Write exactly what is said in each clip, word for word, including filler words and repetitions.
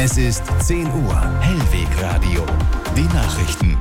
Es ist zehn Uhr. Hellwegradio. Die Nachrichten.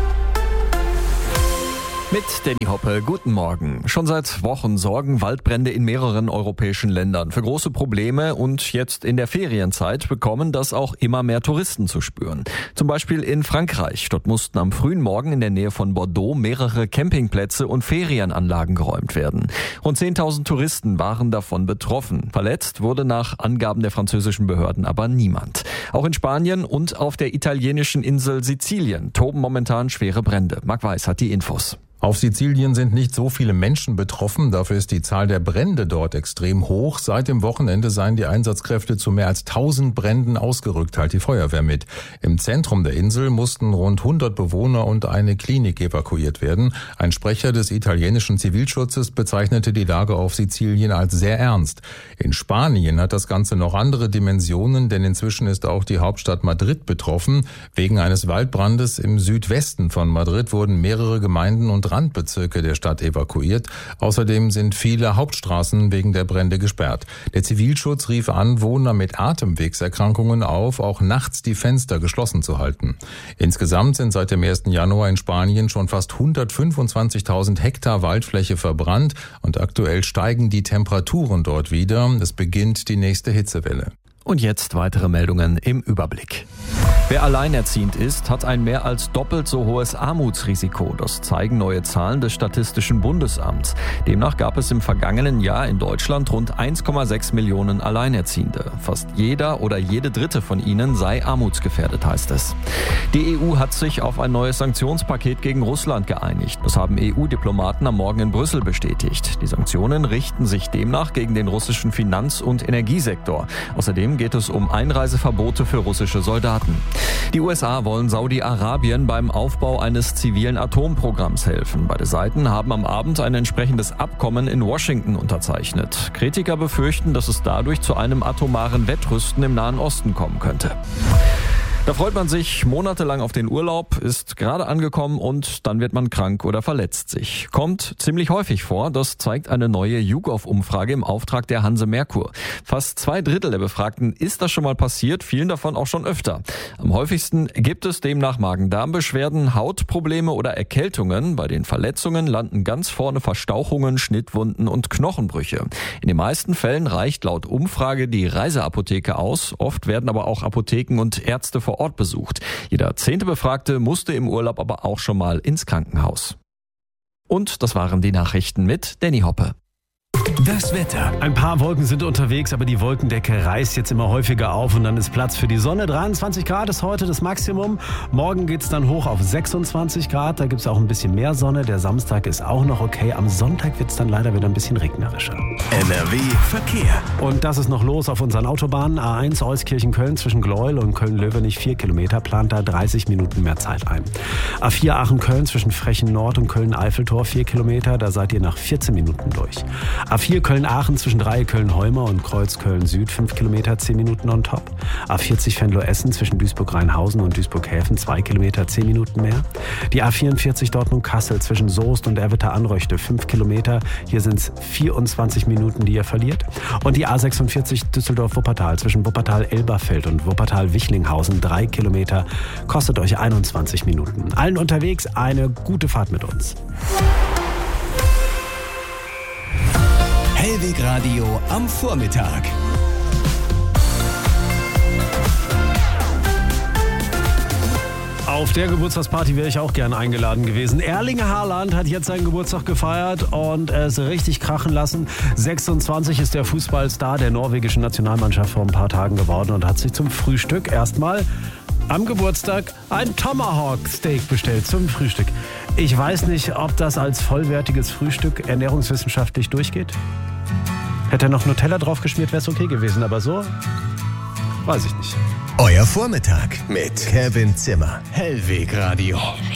Mit Danny Hoppe, guten Morgen. Schon seit Wochen sorgen Waldbrände in mehreren europäischen Ländern für große Probleme und jetzt in der Ferienzeit bekommen das auch immer mehr Touristen zu spüren. Zum Beispiel in Frankreich. Dort mussten am frühen Morgen in der Nähe von Bordeaux mehrere Campingplätze und Ferienanlagen geräumt werden. Rund zehntausend Touristen waren davon betroffen. Verletzt wurde nach Angaben der französischen Behörden aber niemand. Auch in Spanien und auf der italienischen Insel Sizilien toben momentan schwere Brände. Marc Weiß hat die Infos. Auf Sizilien sind nicht so viele Menschen betroffen, dafür ist die Zahl der Brände dort extrem hoch. Seit dem Wochenende seien die Einsatzkräfte zu mehr als tausend Bränden ausgerückt, teilt die Feuerwehr mit. Im Zentrum der Insel mussten rund hundert Bewohner und eine Klinik evakuiert werden. Ein Sprecher des italienischen Zivilschutzes bezeichnete die Lage auf Sizilien als sehr ernst. In Spanien hat das Ganze noch andere Dimensionen, denn inzwischen ist auch die Hauptstadt Madrid betroffen. Wegen eines Waldbrandes im Südwesten von Madrid wurden mehrere Gemeinden und Randbezirke der Stadt evakuiert. Außerdem sind viele Hauptstraßen wegen der Brände gesperrt. Der Zivilschutz rief Anwohner mit Atemwegserkrankungen auf, auch nachts die Fenster geschlossen zu halten. Insgesamt sind seit dem ersten Januar in Spanien schon fast hundertfünfundzwanzigtausend Hektar Waldfläche verbrannt und aktuell steigen die Temperaturen dort wieder. Es beginnt die nächste Hitzewelle. Und jetzt weitere Meldungen im Überblick. Wer alleinerziehend ist, hat ein mehr als doppelt so hohes Armutsrisiko. Das zeigen neue Zahlen des Statistischen Bundesamts. Demnach gab es im vergangenen Jahr in Deutschland rund eins Komma sechs Millionen Alleinerziehende. Fast jeder oder jede dritte von ihnen sei armutsgefährdet, heißt es. Die E U hat sich auf ein neues Sanktionspaket gegen Russland geeinigt. Das haben E U-Diplomaten am Morgen in Brüssel bestätigt. Die Sanktionen richten sich demnach gegen den russischen Finanz- und Energiesektor. Außerdem geht es um Einreiseverbote für russische Soldaten. Die U S A wollen Saudi-Arabien beim Aufbau eines zivilen Atomprogramms helfen. Beide Seiten haben am Abend ein entsprechendes Abkommen in Washington unterzeichnet. Kritiker befürchten, dass es dadurch zu einem atomaren Wettrüsten im Nahen Osten kommen könnte. Da freut man sich monatelang auf den Urlaub, ist gerade angekommen und dann wird man krank oder verletzt sich. Kommt ziemlich häufig vor, das zeigt eine neue YouGov-Umfrage im Auftrag der Hanse Merkur. Fast zwei Drittel der Befragten ist das schon mal passiert, vielen davon auch schon öfter. Am häufigsten gibt es demnach Magen-Darm-Beschwerden, Hautprobleme oder Erkältungen. Bei den Verletzungen landen ganz vorne Verstauchungen, Schnittwunden und Knochenbrüche. In den meisten Fällen reicht laut Umfrage die Reiseapotheke aus. Oft werden aber auch Apotheken und Ärzte vor Ort besucht. Jeder zehnte Befragte musste im Urlaub aber auch schon mal ins Krankenhaus. Und das waren die Nachrichten mit Danny Hoppe. Das Wetter. Ein paar Wolken sind unterwegs, aber die Wolkendecke reißt jetzt immer häufiger auf und dann ist Platz für die Sonne. dreiundzwanzig Grad ist heute das Maximum. Morgen geht es dann hoch auf sechsundzwanzig Grad. Da gibt es auch ein bisschen mehr Sonne. Der Samstag ist auch noch okay. Am Sonntag wird es dann leider wieder ein bisschen regnerischer. N R W Verkehr. Und das ist noch los auf unseren Autobahnen. A eins Euskirchen-Köln zwischen Gleuel und Köln-Löwenich vier Kilometer, plant da dreißig Minuten mehr Zeit ein. A vier Aachen-Köln zwischen Frechen-Nord und Köln-Eiffeltor vier Kilometer, da seid ihr nach vierzehn Minuten durch. A vier Köln-Aachen zwischen Dreie Köln-Holmer und Kreuz Köln-Süd fünf Kilometer, zehn Minuten on top. A vierzig Venlo-Essen zwischen Duisburg-Rheinhausen und Duisburg-Häfen zwei Kilometer, zehn Minuten mehr. Die A vierundvierzig Dortmund-Kassel zwischen Soest und Erwitter-Anröchte fünf Kilometer. Hier sind es vierundzwanzig Minuten, die ihr verliert. Und die A sechsundvierzig Düsseldorf-Wuppertal zwischen Wuppertal-Elberfeld und Wuppertal-Wichlinghausen drei Kilometer. Kostet euch einundzwanzig Minuten. Allen unterwegs eine gute Fahrt mit uns. Hellwegradio am Vormittag. Auf der Geburtstagsparty wäre ich auch gern eingeladen gewesen. Erling Haaland hat jetzt seinen Geburtstag gefeiert und es richtig krachen lassen. sechsundzwanzig ist der Fußballstar der norwegischen Nationalmannschaft vor ein paar Tagen geworden und hat sich zum Frühstück erstmal am Geburtstag ein Tomahawk-Steak bestellt zum Frühstück. Ich weiß nicht, ob das als vollwertiges Frühstück ernährungswissenschaftlich durchgeht. Hätte er noch Nutella draufgeschmiert, wäre es okay gewesen, aber so weiß ich nicht. Euer Vormittag mit Kevin Zimmer. Hellwegradio.